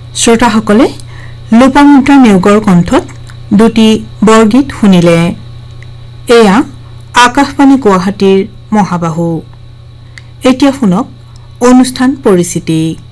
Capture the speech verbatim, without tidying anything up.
শ্ৰোতাসকলে লোপামুদ্ৰা নেওগৰ কণ্ঠত দুটি বৰগীত শুনিলে। এয়া আকাশবাণী গুৱাহাটীৰ মহাবাহু। এতিয়া শুনক অনুষ্ঠান পৰিচিতি।